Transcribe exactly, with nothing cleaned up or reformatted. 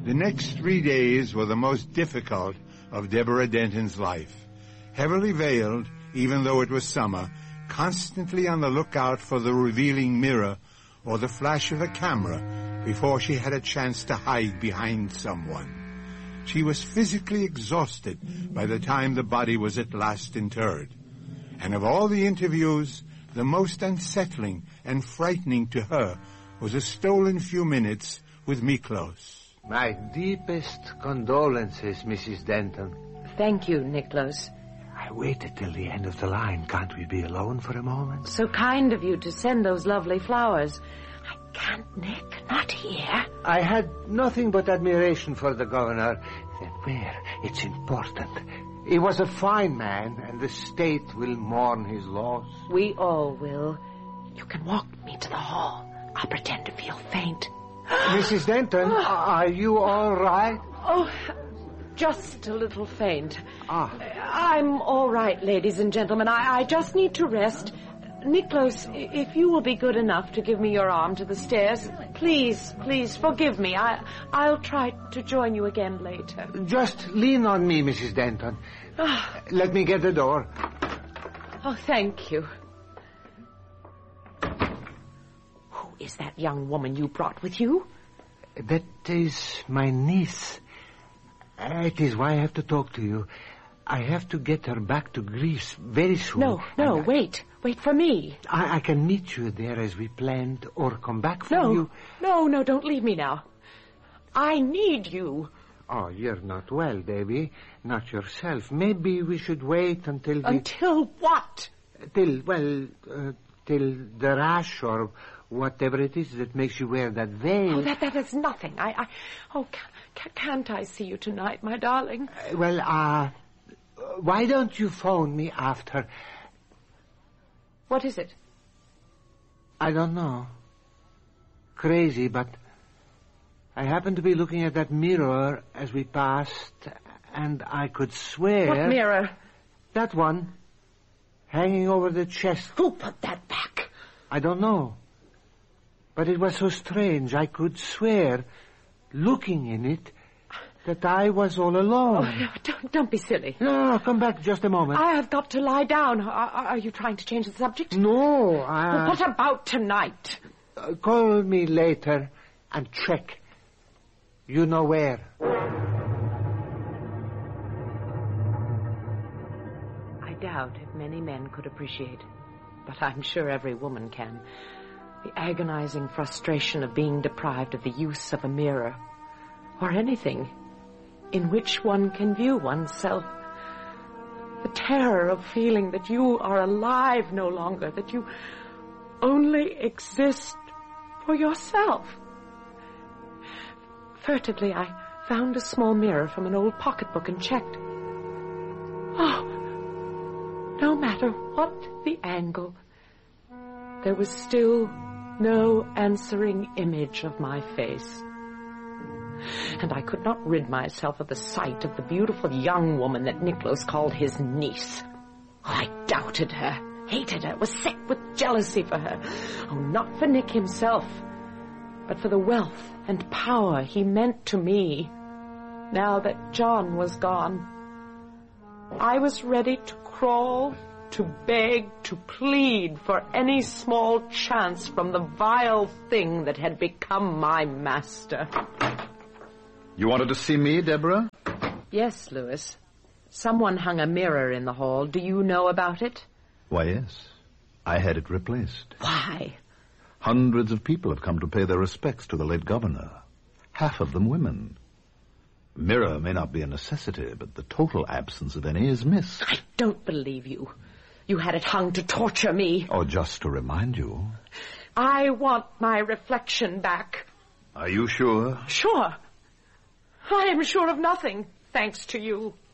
The next three days were the most difficult of Deborah Denton's life. Heavily veiled, even though it was summer, constantly on the lookout for the revealing mirror or the flash of a camera before she had a chance to hide behind someone. She was physically exhausted by the time the body was at last interred. And of all the interviews, the most unsettling and frightening to her was a stolen few minutes with Miklos. My deepest condolences, Missus Denton. Thank you, Niklos. I waited till the end of the line. Can't we be alone for a moment? So kind of you to send those lovely flowers. I can't, Nick. Not here. I had nothing but admiration for the governor. Then where? It's important. He was a fine man, and the state will mourn his loss. We all will. You can walk me to the hall. I'll pretend to feel faint. Missus Denton, are you all right? Oh, just a little faint. Ah. I'm all right, ladies and gentlemen. I, I just need to rest. Niklos, if you will be good enough to give me your arm to the stairs, please, please forgive me. I, I'll try to join you again later. Just lean on me, Missus Denton. Let me get the door. Oh, thank you. Who is that young woman you brought with you? That is my niece. It is why I have to talk to you. I have to get her back to Greece very soon. No, no, I, wait. Wait for me. I, I can meet you there as we planned, or come back for no, you. No, no, don't leave me now. I need you. Oh, you're not well, Davy. Not yourself. Maybe we should wait until the... Until what? Till, well, uh, till the rash or whatever it is that makes you wear that veil. Oh, that, that is nothing. I, I... Oh, ca- can't I see you tonight, my darling? Uh, well, uh... why don't you phone me after... What is it? I don't know. Crazy, but I happened to be looking at that mirror as we passed, and I could swear... What mirror? That one, hanging over the chest. Who put that back? I don't know. But it was so strange, I could swear, looking in it, that I was all alone. Oh, no, don't, don't be silly. No, no, come back just a moment. I have got to lie down. Are, are you trying to change the subject? No, I... Well, what about tonight? Uh, call me later and check. You know where. I doubt if many men could appreciate, but I'm sure every woman can, the agonizing frustration of being deprived of the use of a mirror, or anything in which one can view oneself. The terror of feeling that you are alive no longer, that you only exist for yourself. Furtively, I found a small mirror from an old pocketbook and checked. Oh, no matter what the angle, there was still no answering image of my face. And I could not rid myself of the sight of the beautiful young woman that Niklos called his niece. I doubted her, hated her, was sick with jealousy for her. Oh, not for Nick himself, but for the wealth and power he meant to me, now that John was gone. I was ready to crawl, to beg, to plead for any small chance from the vile thing that had become my master. You wanted to see me, Deborah? Yes, Louis. Someone hung a mirror in the hall. Do you know about it? Why, yes. I had it replaced. Why? Hundreds of people have come to pay their respects to the late governor. Half of them women. Mirror may not be a necessity, but the total absence of any is missed. I don't believe you. You had it hung to torture me. Or just to remind you. I want my reflection back. Are you sure? Sure. I am sure of nothing, thanks to you.